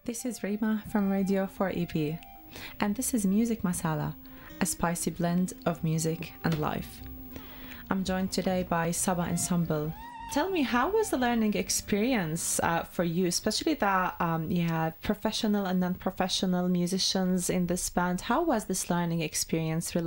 This is Rima from Radio 4EP, and this is Music Masala, a spicy blend of music and life. I'm joined today by Saba Ensemble. Tell me, how was the learning experience for you, especially that you have professional and non-professional musicians in this band? How was this learning experience